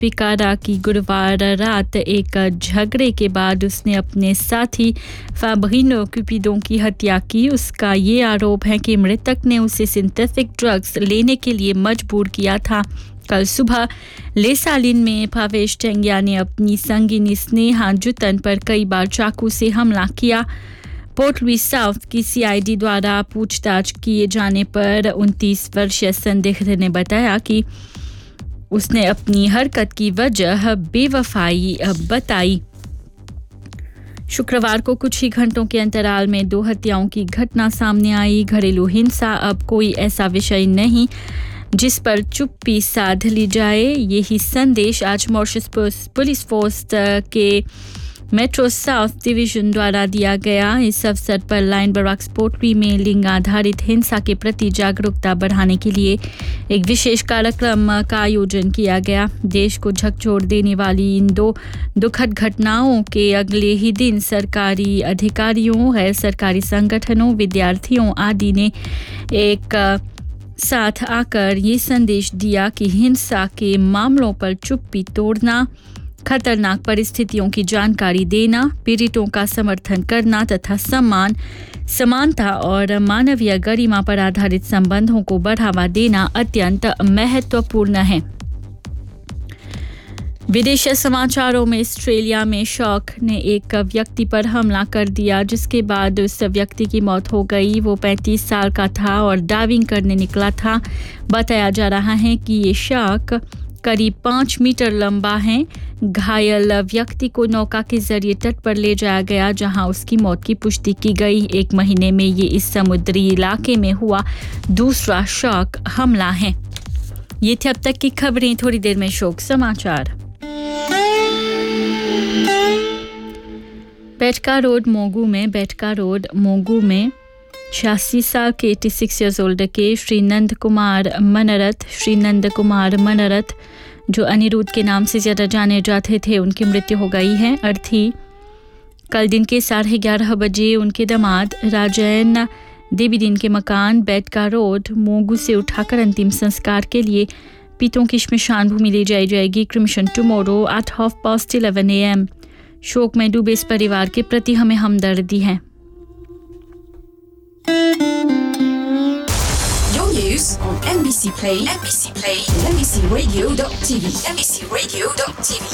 पिकारा की गुरुवार रात एक झगड़े के बाद उसने अपने साथी फाब्रिनो क्यूपिडो की हत्या की। उसका ये आरोप है कि मृतक ने उसे सिंथेटिक ड्रग्स लेने के लिए मजबूर किया था। कल सुबह लेसालिन में भावेश टेंगिया ने अपनी संगिनी स्नेहा जुतन पर कई बार चाकू से हमला किया। पोर्ट लुइस साउथ की सीआईडी द्वारा पूछताछ किए जाने पर 29 वर्षीय संदिग्ध ने बताया कि उसने अपनी हरकत की वजह बेवफाई बताई। शुक्रवार को कुछ ही घंटों के अंतराल में 2 हत्याओं की घटना सामने आई। घरेलू हिंसा अब कोई ऐसा विषय नहीं जिस पर चुप्पी साध ली जाए, यही संदेश आज मॉरिशस पुलिस फोर्स के मेट्रो साउथ डिवीजन द्वारा दिया गया। इस अवसर पर लाइन बराक्स पोर्टरी में लिंग आधारित हिंसा के प्रति जागरूकता बढ़ाने के लिए एक विशेष कार्यक्रम का आयोजन किया गया। देश को झकझोर देने वाली इन 2 दुखद घटनाओं के अगले ही दिन सरकारी अधिकारियों, गैर सरकारी संगठनों, विद्यार्थियों आदि ने एक साथ आकर ये संदेश दिया कि हिंसा के मामलों पर चुप्पी तोड़ना, खतरनाक परिस्थितियों की जानकारी देना, पीड़ितों का समर्थन करना तथा सम्मान, समानता और मानवीय गरिमा पर आधारित संबंधों को बढ़ावा देना अत्यंत महत्वपूर्ण है। विदेशी समाचारों में ऑस्ट्रेलिया में शार्क ने एक व्यक्ति पर हमला कर दिया, जिसके बाद उस व्यक्ति की मौत हो गई। वो 35 साल का था और डाइविंग करने निकला था। बताया जा रहा है कि ये शार्क करीब 5 मीटर लंबा है। घायल व्यक्ति को नौका के जरिए तट पर ले जाया गया, जहां उसकी मौत की पुष्टि की गई। 1 महीने में ये इस समुद्री इलाके में हुआ दूसरा शार्क हमला है। ये थी अब तक की खबरें। थोड़ी देर में शोक समाचार। बेटका रोड मोगू में 86 साल के 86 ईयर्स ओल्ड के श्री नंद कुमार मनरथ जो अनिरुद्ध के नाम से ज़्यादा जाने जाते थे, उनकी मृत्यु हो गई है। अर्थी कल दिन के 11:30 बजे उनके दामाद राजन देवी दिन के मकान बेटका रोड मोगू से उठाकर अंतिम संस्कार के लिए पीतों की श्मशान भूमि ले जाई जाएगी। Cremation tomorrow at 11:30 AM। शोक में डूबे इस परिवार के प्रति हमें हमदर्दी है। Your news on NBC Play, NBC Play, NBCRadio.tv, NBCRadio.tv.